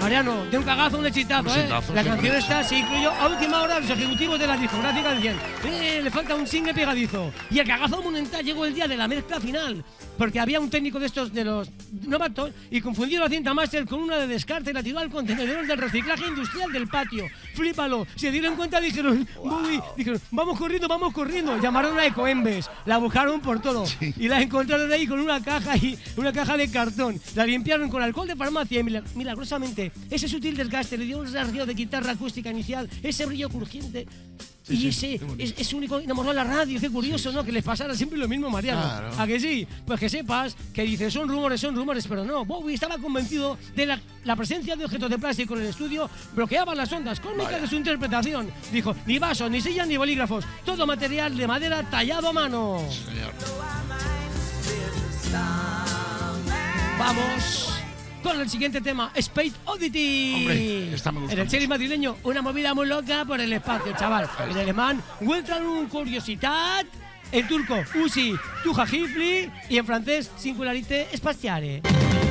Mariano, de un cagazo un exitazo, La canción esta se incluyó a última hora. Los ejecutivos de la discográfica decían, le falta un single pegadizo. Y el cagazo monumental llegó el día de la mezcla final, porque había un técnico de estos, de los novatos, y confundió la cinta máster con una de descarte y la tiró al contenedor del reciclaje industrial del patio. ¡Flípalo! Se dieron cuenta, dijeron, vamos corriendo. Llamaron a Ecoembes, la buscaron por todo y la encontraron ahí con una caja de cartón. La limpiaron con alcohol de farmacia y milagrosamente ese sutil desgaste le dio un rasgueo de guitarra acústica inicial, ese brillo crujiente. Y ese único enamoró a la radio. Qué curioso, ¿no? Que les pasara siempre lo mismo, Mariano. Claro. ¿A que sí? Pues que sepas que dices, son rumores, pero no. Bowie estaba convencido de la presencia de objetos de plástico en el estudio bloqueaban las ondas cósmicas de su interpretación. Dijo, ni vasos, ni sillas, ni bolígrafos. Todo material de madera tallado a mano. Señor. Vamos con el siguiente tema, Space Oddity. Hombre, esta me gusta en el cherry mucho. madrileño, una movida muy loca por el espacio, chaval. En alemán, Weltraum Curiosität. En turco, Usi Tuja Hifli. Y en francés, Singularité Spatiale.